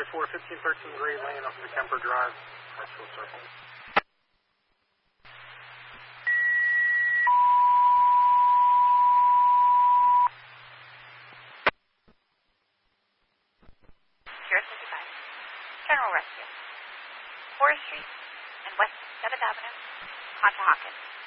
174, 1513 Gray Lane off of the Kemper Drive, Hartsfield Circle. Sierra 55, General Rescue, Forest Street and West 7th Avenue, Conshohocken.